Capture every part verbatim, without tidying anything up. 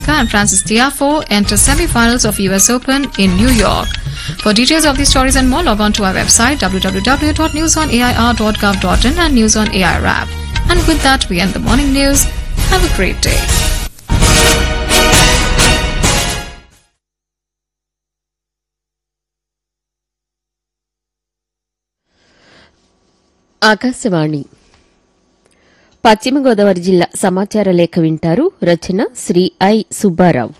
and Francis Tiafoe enter semi-finals of U S Open in New York. For details of these stories and more, log on to our website w w w dot news on a i r dot gov dot in and News on A I R app. And with that, we end the morning news. Have a great day. Akashvani పశ్చిమ గోదావరి జిల్లా సమాచార లేఖ వింటారు. రచన Shri I Subbarao.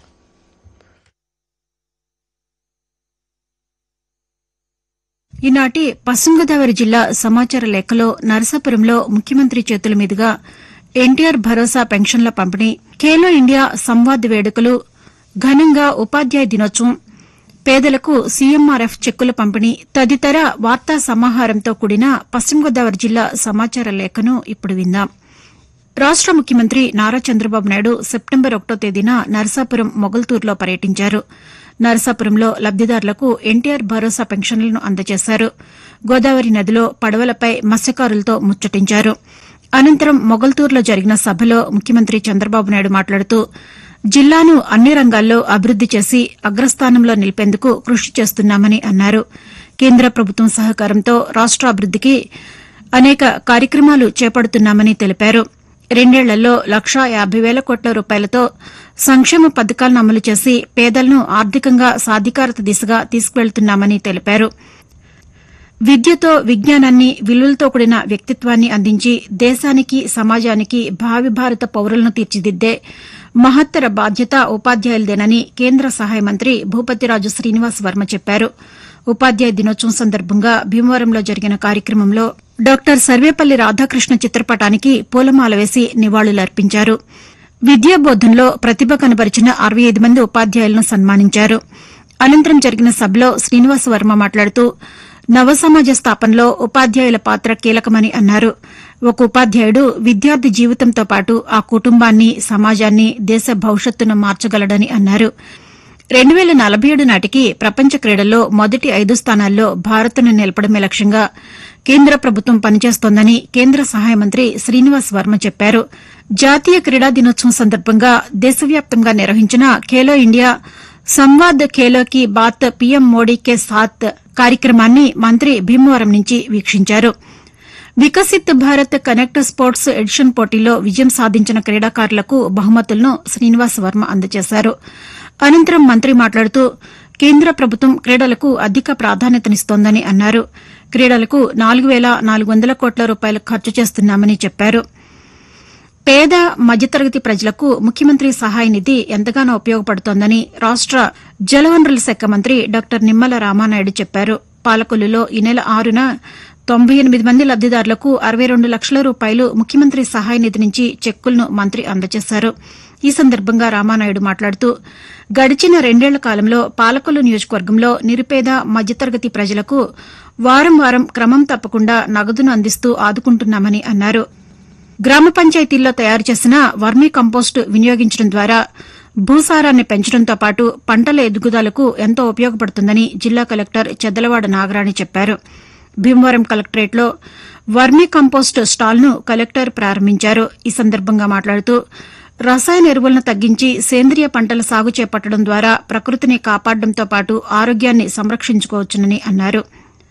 ఈనాటి పశ్చిమ గోదావరి జిల్లా సమాచార లేఖలో నరసాపురంలో ముఖ్యమంత్రి చేతుల మీదుగా ఎన్టీఆర్ భరోసా పెన్షన్ల పంపిణీ, ఖేలో ఇండియా సంవాద్ వేడుకలు, ఘనంగా ఉపాధ్యాయ దినోత్సవం, పేదలకు సీఎంఆర్ఎఫ్ చెక్కుల పంపిణీ తదితర వార్తా సమాహారంతో కూడిన పశ్చిమ గోదావరి జిల్లా సమాచార లేఖను ఇప్పుడు విందాం. రాష్ట ముఖ్యమంత్రి నారా చంద్రబాబు నాయుడు సెప్టెంబర్ ఒకటో తేదీన నరసాపురం మొగల్తూరులో పర్యటించారు. నరసాపురంలో లబ్దిదారులకు ఎన్టీఆర్ భరోసా పెన్షన్లను అందజేశారు. గోదావరి నదిలో పడవలపై మత్స్యకారులతో ముచ్చటించారు. అనంతరం మొగల్తూరులో జరిగిన సభలో ముఖ్యమంత్రి చంద్రబాబు నాయుడు మాట్లాడుతూ జిల్లాను అన్ని రంగాల్లో అభివృద్ది చేసి అగ్రస్థానంలో నిలిపేందుకు కృషి చేస్తున్నామని అన్నారు. కేంద్ర ప్రభుత్వం సహకారంతో రాష్టాభివృద్దికి అనేక కార్యక్రమాలు చేపడుతున్నామని తెలిపారు. రెండేళ్లలో లక్షా యాబై వేల కోట్ల రూపాయలతో సంక్షేమ పథకాలను అమలు చేసి పేదలను ఆర్థికంగా సాధికారత దిశగా తీసుకువెళ్తున్నామని తెలిపారు. విద్యతో విజ్ఞానాన్ని, విలువలతో కూడిన వ్యక్తిత్వాన్ని అందించి దేశానికి, సమాజానికి భావి భారత పౌరులను తీర్చిదిద్దే మహత్తర బాధ్యత ఉపాధ్యాయులదేనని కేంద్ర సహాయ మంత్రి భూపతిరాజు శ్రీనివాస్ వర్మ చెప్పారు. ఉపాధ్యాయ దినోత్సవం సందర్భంగా భీమవరంలో జరిగిన కార్యక్రమంలో డాక్టర్ సర్వేపల్లి రాధాకృష్ణ చిత్రపటానికి పూలమాల వేసి నివాళులర్పించారు. విద్యాబోధనలో ప్రతిభ కనబరిచిన అరవై ఐదు మంది ఉపాధ్యాయులను సన్మానించారు. అనంతరం జరిగిన సభలో శ్రీనివాస్ వర్మ మాట్లాడుతూ నవసమాజ స్థాపనలో ఉపాధ్యాయుల పాత్ర కీలకమని అన్నారు. ఒక ఉపాధ్యాయుడు విద్యార్థి జీవితంతో పాటు ఆ కుటుంబాన్ని, సమాజాన్ని, దేశ భవిష్యత్తును మార్చగలడని అన్నారు. రెండు వేల నలభై ఏడు నాటికి ప్రపంచ క్రీడల్లో మొదటి ఐదు స్థానాల్లో భారత్ను నిలపడమే లక్ష్యంగా కేంద్ర ప్రభుత్వం పనిచేస్తోందని కేంద్ర సహాయ మంత్రి శ్రీనివాస్ వర్మ చెప్పారు. జాతీయ క్రీడా దినోత్సవం సందర్భంగా దేశవ్యాప్తంగా నిర్వహించిన ఖేలో ఇండియా సంవాద్ ఖేలో కీ బాత్ పీఎం మోడీ కే సాత్ కార్యక్రమాన్ని మంత్రి భీమవరం నుంచి వీక్షించారు. Viksit Bharat connect sports edition పోటీలో విజయం సాధించిన క్రీడాకారులకు బహుమతులను శ్రీనివాస్ వర్మ అందజేశారు. అనంతరం మంత్రి మాట్లాడుతూ కేంద్ర ప్రభుత్వం క్రీడలకు అధిక ప్రాధాన్యతనిస్తోందని అన్నారు. క్రీడలకు నాలుగు వేల నాలుగు వందల కోట్ల రూపాయలు ఖర్చు చేస్తున్నామని చెప్పారు. పేద, మధ్యతరగతి ప్రజలకు ముఖ్యమంత్రి సహాయ నిధి ఎంతగానో ఉపయోగపడుతోందని రాష్ట జలవనరుల శాఖ మంత్రి డాక్టర్ నిమ్మల రామానాయుడు చెప్పారు. పాలకొల్లులో ఈ నెల ఆరున తొంభై ఎనిమిది మంది లబ్దిదారులకు అరవై రెండు లక్షల రూపాయలు ముఖ్యమంత్రి సహాయ నిధి నుంచి చెక్కులను మంత్రి అందజేశారు. ఈ సందర్భంగా రామానాయుడు మాట్లాడుతూ గడిచిన రెండేళ్ల కాలంలో పాలకొల్లు నియోజకవర్గంలో నిరుపేద, మధ్యతరగతి ప్రజలకు వారం వారం క్రమం తప్పకుండా నగదును అందిస్తూ ఆదుకుంటున్నామని అన్నారు. గ్రామ పంచాయతీల్లో తయారు చేసిన వర్మీ కంపోస్టు వినియోగించడం ద్వారా భూసారాన్ని పెంచడంతో పాటు పంటల ఎదుగుదలకు ఎంతో ఉపయోగపడుతుందని జిల్లా కలెక్టర్ చెద్దలవాడ నాగరాణి చెప్పారు. భీమవరం కలెక్టరేట్లో వర్మీ కంపోస్ట్ స్టాల్ను కలెక్టర్ ప్రారంభించారు. ఈ సందర్భంగా మాట్లాడుతూ రసాయన ఎరువులను తగ్గించి సేంద్రియ పంటల సాగు చేపట్టడం ద్వారా ప్రకృతిని కాపాడడంతో పాటు ఆరోగ్యాన్ని సంరక్షించుకోవచ్చునని అన్నారు.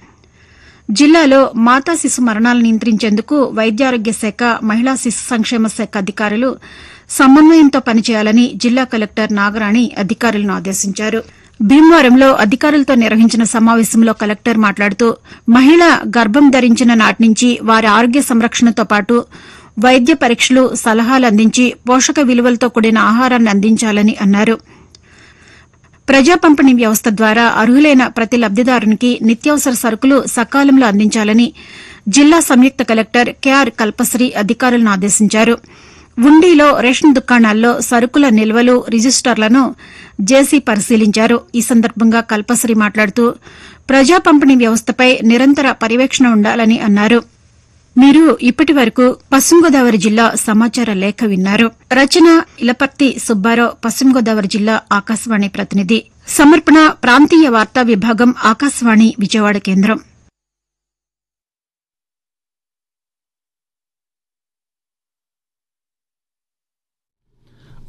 జిల్లాలో మాతా శిశు మరణాలను నియంత్రించేందుకు వైద్యారోగ్య శాఖ, మహిళా శిశు సంక్షేమ శాఖ అధికారులు సమన్వయంతో పనిచేయాలని జిల్లా కలెక్టర్ నాగరాణి అధికారులను ఆదేశించారు. భీమవరంలో అధికారులతో నిర్వహించిన సమావేశంలో కలెక్టర్ మాట్లాడుతూ మహిళ గర్భం ధరించిన నాటి నుంచి వారి ఆరోగ్య సంరక్షణతో పాటు వైద్య పరీక్షలు, సలహాలు అందించి పోషక విలువలతో కూడిన ఆహారాన్ని అందించాలని అన్నారు. ప్రజా పంపిణీ వ్యవస్థ ద్వారా అర్హులైన ప్రతి లబ్దిదారునికి నిత్యావసర సరుకులు సకాలంలో అందించాలని జిల్లా సంయుక్త కలెక్టర్ కెఆర్ కల్పశ్రీ అధికారులను ఆదేశించారు. ఉండిలో రేషన్ దుకాణాల్లో సరుకుల నిల్వలు, రిజిస్టర్లను జేసీ పరిశీలించారు. ఈ సందర్భంగా కల్పశ్రీ మాట్లాడుతూ ప్రజా పంపిణీ వ్యవస్థపై నిరంతర పర్యవేక్షణ ఉండాలని అన్నారు. మీరు ఇప్పటి వరకు పశ్చిమ గోదావరి జిల్లా సమాచార లేఖ విన్నారు. రచన ఇలపర్తి సుబ్బారావు, పశ్చిమ గోదావరి జిల్లా ఆకాశవాణి ప్రతినిధి. సమర్పణ ప్రాంతీయ వార్తా విభాగం, ఆకాశవాణి విజయవాడ కేంద్రం.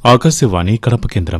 ఆకాశవాణి కడప కేంద్రం.